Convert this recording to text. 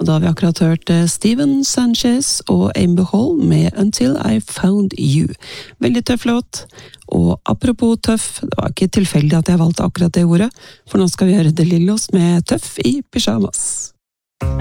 Og da har vi akkurat hørt Steven Sanchez og Amber Hall med Until I Found You. Veldig tøff låt, og apropos tøff, det var ikke tilfeldig at jeg valgte akkurat det ordet, for nå skal vi høre The Lillos med Tøff i pyjamas.